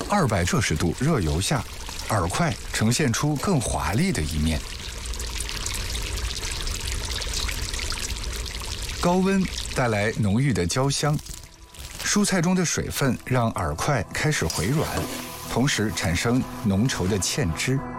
270度热油下，饵块呈现出更华丽的一面。高温带来浓郁的焦香，蔬菜中的水分让饵块开始回软，同时产生浓稠的芡汁。